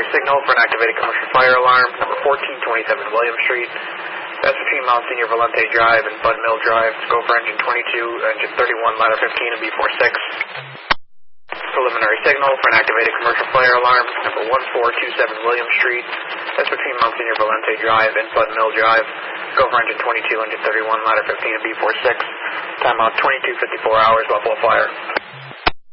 signal for an activated commercial fire alarm, number 1427 William Street. That's between Monsignor Valente Drive and Bud Mill Drive. Go for engine 22, engine 31, ladder 15, and B46. Preliminary signal for an activated commercial fire alarm, number 1427 William Street. That's between Monsignor Valente Drive and Bud Mill Drive. Go for engine 22, engine 31, ladder 15, and B46. Timeout 22:54 hours, Buffalo Fire.